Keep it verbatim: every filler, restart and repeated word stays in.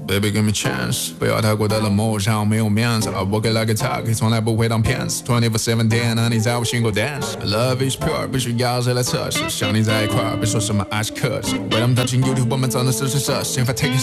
Baby give me chance， 不要太过的冷漠，这样没有面子。我给了个他，可以从来不会当骗子。twenty four seven 天，那你在我心口 dance。Love is pure， 不需要谁来测试。想你在一块，别说什么爱是克制。为他们踏进 YouTube， 我们真的是是奢侈。If I take